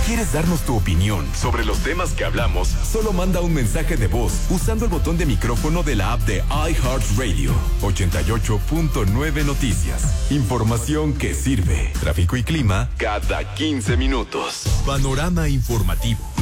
quieres darnos tu opinión sobre los temas que hablamos, solo manda un mensaje de voz usando el botón de micrófono de la app de iHeartRadio. 88.9 Noticias. Información que sirve. Tráfico y clima cada 15 minutos. Panorama informativo.